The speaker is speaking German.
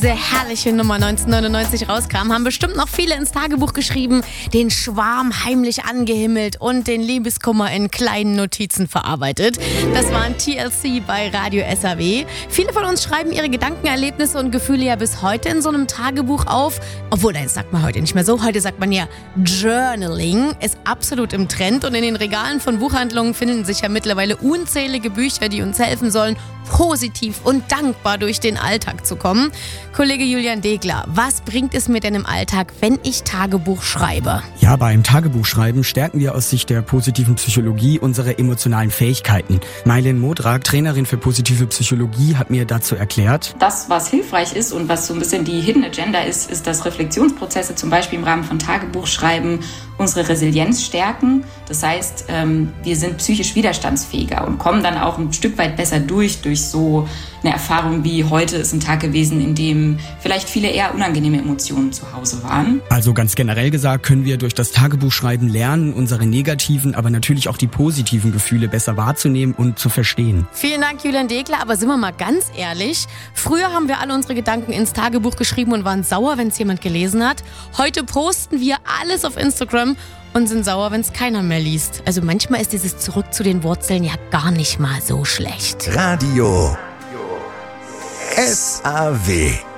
Diese herrliche Nummer 1999 rauskam, haben bestimmt noch viele ins Tagebuch geschrieben, den Schwarm heimlich angehimmelt und den Liebeskummer in kleinen Notizen verarbeitet. Das waren TLC bei Radio SAW. Viele von uns schreiben ihre Gedanken, Erlebnisse und Gefühle ja bis heute in so einem Tagebuch auf. Obwohl, das sagt man heute nicht mehr so. Heute sagt man ja Journaling, ist absolut im Trend. Und in den Regalen von Buchhandlungen finden sich ja mittlerweile unzählige Bücher, die uns helfen sollen, positiv und dankbar durch den Alltag zu kommen. Kollege Julian Degler, was bringt es mir denn im Alltag, wenn ich Tagebuch schreibe? Ja, beim Tagebuchschreiben stärken wir aus Sicht der positiven Psychologie unsere emotionalen Fähigkeiten. Mailin Modrak, Trainerin für positive Psychologie, hat mir dazu erklärt: Das, was hilfreich ist und was so ein bisschen die Hidden Agenda ist, dass Reflexionsprozesse zum Beispiel im Rahmen von Tagebuchschreiben unsere Resilienz stärken. Das heißt, wir sind psychisch widerstandsfähiger und kommen dann auch ein Stück weit besser durch so eine Erfahrung wie heute ist ein Tag gewesen, in dem vielleicht viele eher unangenehme Emotionen zu Hause waren. Also ganz generell gesagt, können wir durch das Tagebuchschreiben lernen, unsere negativen, aber natürlich auch die positiven Gefühle besser wahrzunehmen und zu verstehen. Vielen Dank, Julian Degler. Aber sind wir mal ganz ehrlich, früher haben wir alle unsere Gedanken ins Tagebuch geschrieben und waren sauer, wenn es jemand gelesen hat. Heute posten wir alles auf Instagram und sind sauer, wenn es keiner mehr liest. Also manchmal ist dieses Zurück zu den Wurzeln ja gar nicht mal so schlecht. Radio SAW.